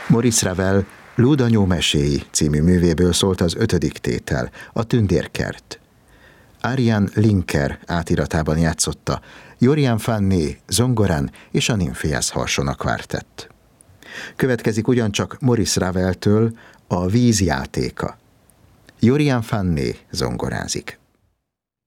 Maurice Ravel Lúdanyó meséi című művéből szólt az 5. tétel, a Tündérkert. Ariane Linker átiratában játszotta Jorian Fanné zongorán és a Nymphéas Harson a kvártett. Következik ugyancsak Maurice Raveltől a Víz játéka. Jorian Fanné zongorázik.